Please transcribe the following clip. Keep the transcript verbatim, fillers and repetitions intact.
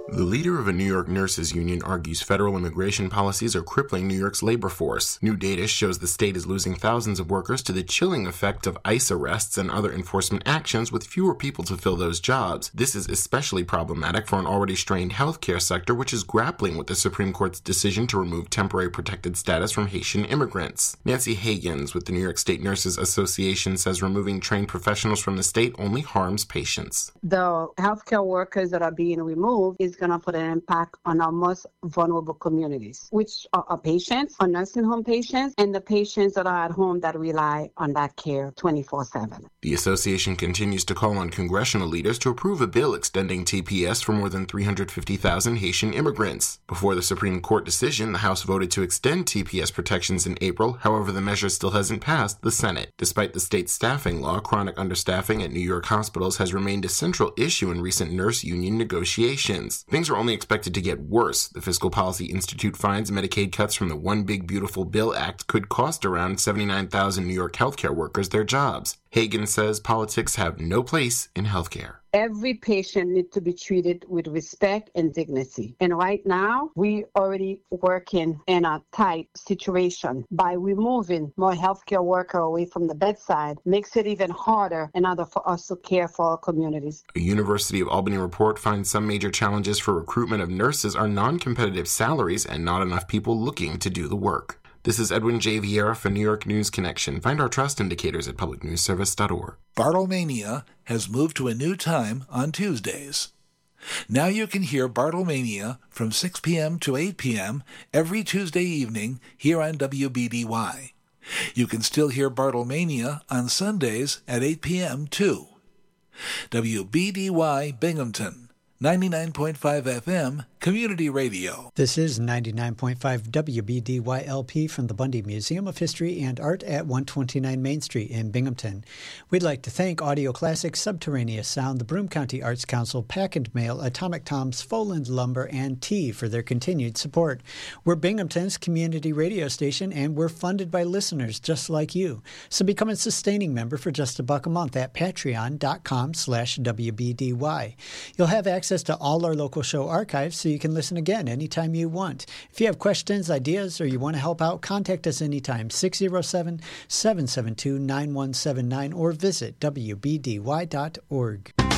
The leader of a New York nurses union argues federal immigration policies are crippling New York's labor force. New data shows the state is losing thousands of workers to the chilling effect of ICE arrests and other enforcement actions with fewer people to fill those jobs. This is especially problematic for an already strained healthcare sector, which is grappling with the Supreme Court's decision to remove temporary protected status from Haitian immigrants. Nancy Hagans with the New York State Nurses Association says removing trained professionals from the state only harms patients. The healthcare workers that are being removed is going to put an impact on our most vulnerable communities, which are our patients, our nursing home patients, and the patients that are at home that rely on that care twenty-four seven. The association continues to call on congressional leaders to approve a bill extending T P S for more than three hundred fifty thousand Haitian immigrants. Before the Supreme Court decision, the House voted to extend T P S protections in April. However, the measure still hasn't passed the Senate. Despite the state's staffing law, chronic understaffing at New York hospitals has remained a central issue in recent nurse union negotiations. Things are only expected to get worse. The Fiscal Policy Institute finds Medicaid cuts from the One Big Beautiful Bill Act could cost around seventy-nine thousand New York healthcare workers their jobs. Hagan says politics have no place in healthcare. Every patient needs to be treated with respect and dignity. And right now, we already working in a tight situation. By removing more healthcare workers away from the bedside makes it even harder in order for us to care for our communities. A University of Albany report finds some major challenges for recruitment of nurses are non-competitive salaries and not enough people looking to do the work. This is Edwin J. Vieira for New York News Connection. Find our trust indicators at public news service dot org. Bartlemania has moved to a new time on Tuesdays. Now you can hear Bartlemania from six p.m. to eight p.m. every Tuesday evening here on W B D Y. You can still hear Bartlemania on Sundays at eight p.m. too. W B D Y Binghamton, ninety-nine point five F M, Community Radio. This is ninety-nine point five W B D Y L P from the Bundy Museum of History and Art at one twenty-nine Main Street in Binghamton. We'd like to thank Audio Classics, Subterraneous Sound, the Broome County Arts Council, Pack and Mail, Atomic Toms, Foland Lumber, and Tea for their continued support. We're Binghamton's community radio station, and we're funded by listeners just like you. So become a sustaining member for just a buck a month at patreon.com slash WBDY. You'll have access to all our local show archives, so you can listen again anytime you want. If you have questions, ideas, or you want to help out, contact us anytime, six oh seven, seven seven two, nine one seven nine, or visit W B D Y dot org.